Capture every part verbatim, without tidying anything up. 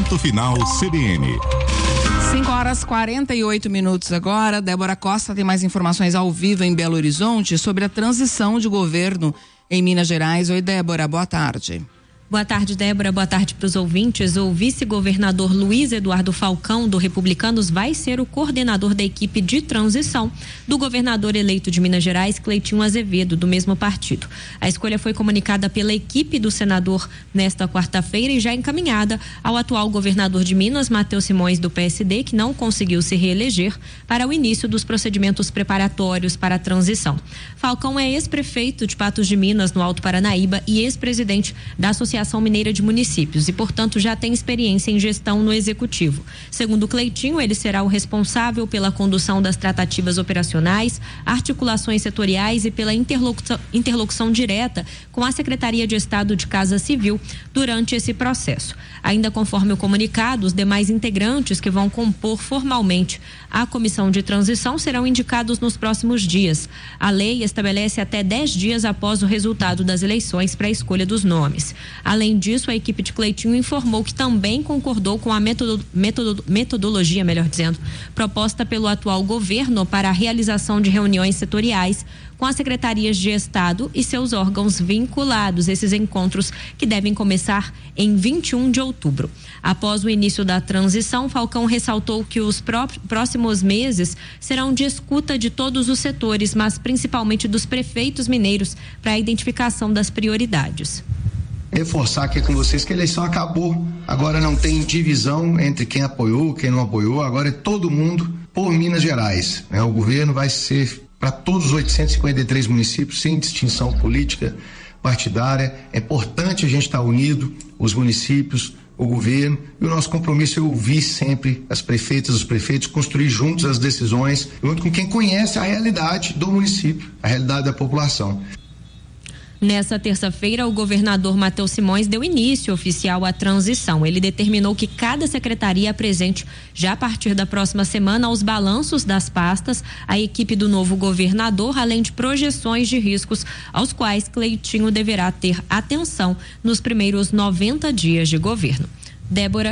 Ponto Final C B N. cinco horas e quarenta e oito minutos agora. Débora Costa tem mais informações ao vivo em Belo Horizonte sobre a transição de governo em Minas Gerais. Oi, Débora, boa tarde. Boa tarde, Débora. Boa tarde para os ouvintes. O vice-governador Luiz Eduardo Falcão, do Republicanos, vai ser o coordenador da equipe de transição do governador eleito de Minas Gerais, Cleitinho Azevedo, do mesmo partido. A escolha foi comunicada pela equipe do senador nesta quarta-feira e já encaminhada ao atual governador de Minas, Matheus Simões, do P S D, que não conseguiu se reeleger, para o início dos procedimentos preparatórios para a transição. Falcão é ex-prefeito de Patos de Minas, no Alto Paranaíba, e ex-presidente da Associação Mineira de Municípios e, portanto, já tem experiência em gestão no executivo. Segundo Cleitinho, ele será o responsável pela condução das tratativas operacionais, articulações setoriais e pela interlocução, interlocução direta com a Secretaria de Estado de Casa Civil durante esse processo. Ainda conforme o comunicado, os demais integrantes que vão compor formalmente a comissão de transição serão indicados nos próximos dias. A lei estabelece até dez dias após o resultado das eleições para a escolha dos nomes. Além disso, a equipe de Cleitinho informou que também concordou com a metodo, metodo, metodologia, melhor dizendo, proposta pelo atual governo para a realização de reuniões setoriais com as secretarias de Estado e seus órgãos vinculados. Esses encontros que devem começar em vinte e um de outubro. Após o início da transição, Falcão ressaltou que os pró- próximos meses serão de escuta de todos os setores, mas principalmente dos prefeitos mineiros, para a identificação das prioridades. Reforçar aqui com vocês que a eleição acabou, agora não tem divisão entre quem apoiou, quem não apoiou, agora é todo mundo por Minas Gerais, né? O governo vai ser para todos os oitocentos e cinquenta e três municípios, sem distinção política partidária. É importante a gente estar unido, os municípios, o governo, e o nosso compromisso é ouvir sempre as prefeitas, os prefeitos, construir juntos as decisões, junto com quem conhece a realidade do município, a realidade da população. Nessa terça-feira, o governador Matheus Simões deu início oficial à transição. Ele determinou que cada secretaria apresente, já a partir da próxima semana, os balanços das pastas à equipe do novo governador, além de projeções de riscos aos quais Cleitinho deverá ter atenção nos primeiros noventa dias de governo. Débora.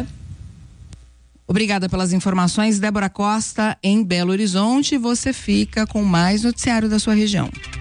Obrigada pelas informações, Débora Costa, em Belo Horizonte. Você fica com mais noticiário da sua região.